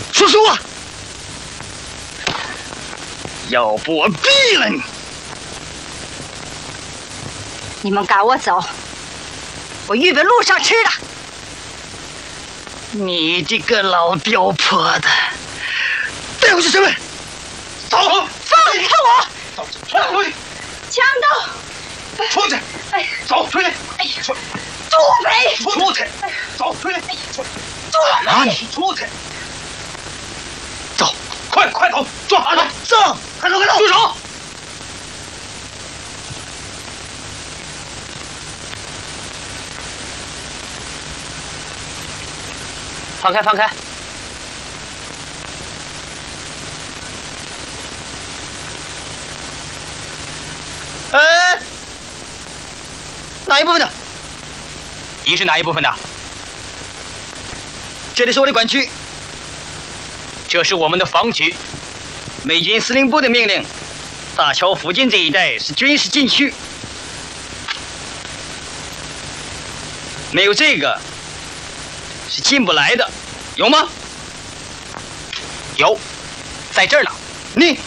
说实话，要不我毙了你！ 你们赶我走，我预备路上吃的。 你这个老刁婆的，带回去审问。走， 放开我！ 走，出去！ 强盗！ 出去！ 哎， 走，出去！ 哎， 出， 土匪！ 出去！走，出去！出， 土匪！出去！走，快走！坐好了，走！快走！住手！ 放开，放开！ 哪一部分的？ 你是哪一部分的？ 这里是我的管区， 这是我们的防区。 美军司令部的命令，大桥附近这一带是军事禁区，没有这个是进不来的，有吗？ 有，在这儿呢。 你，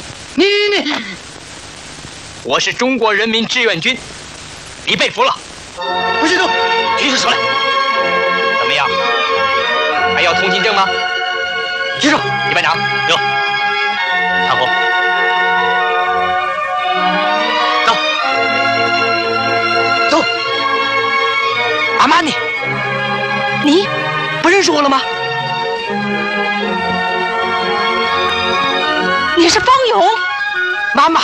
我是中国人民志愿军，你被俘了。 不许动！ 举起手来。怎么样？还要通行证吗？ 举手。 李班长，有。长虹，走。 走。 阿玛尼， 你不认识我了吗？ 你是方勇？ 妈妈，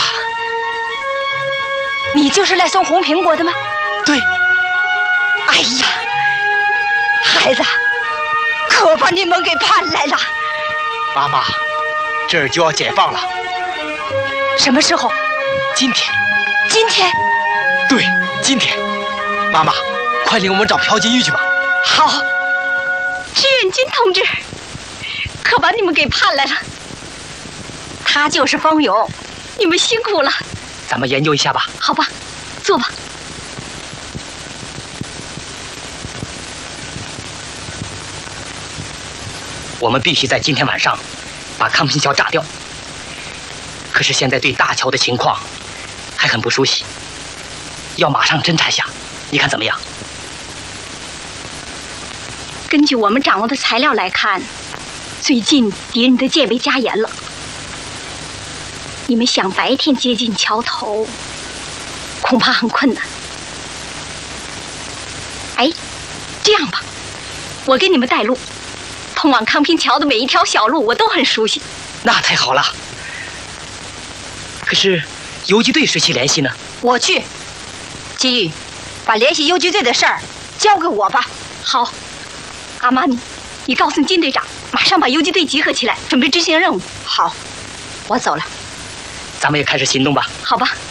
你就是来送红苹果的吗？ 对。 哎呀，孩子，可把你们给盼来了。 妈妈，这儿就要解放了。 什么时候？ 今天。 今天？ 对，今天。妈妈，快领我们找朴金玉去吧。 好，志愿军同志，可把你们给盼来了。他就是方勇，你们辛苦了。 咱们研究一下吧。 好吧，坐吧。 我们必须在今天晚上把康平桥炸掉。可是现在对大桥的情况还很不熟悉，要马上侦查下，你看怎么样？ 根据我们掌握的材料来看，最近敌人的戒备加严了。你们想白天接近桥头，恐怕很困难。哎，这样吧，我给你们带路。通往康平桥的每一条小路我都很熟悉。 那太好了。可是游击队谁去联系呢？ 我去。金玉，把联系游击队的事儿交给我吧。好。阿玛尼，你告诉金队长，马上把游击队集合起来，准备执行任务。好，我走了。 咱们也开始行动吧。 好吧。